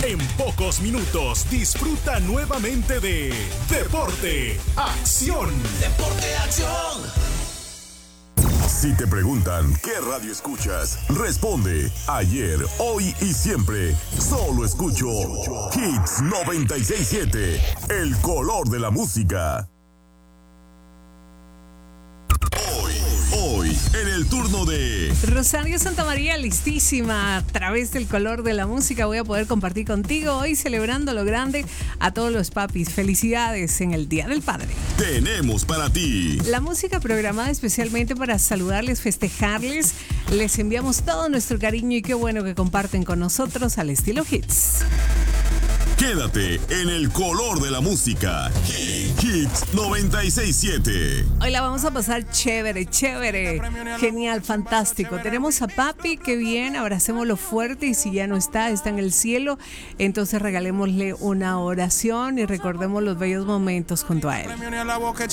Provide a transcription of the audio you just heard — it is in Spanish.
En pocos minutos disfruta nuevamente de Deporte Acción. Deporte Acción. Si te preguntan qué radio escuchas, responde ayer, hoy y siempre. Solo escucho Hits 96.7, el color de la música. Hoy, en el turno de Rosario Santamaría, listísima. A través del color de la música voy a poder compartir contigo hoy, celebrando lo grande a todos los papis. Felicidades en el Día del Padre. Tenemos para ti La música programada especialmente para saludarles, festejarles. Les enviamos todo nuestro cariño y qué bueno que comparten con nosotros al estilo Hits. Quédate en el color de la música. Hits 96.7. Hoy la vamos a pasar chévere, chévere, genial, fantástico. Tenemos a papi, qué bien, abracémoslo fuerte y si ya no está en el cielo, entonces regalémosle una oración y recordemos los bellos momentos junto a él.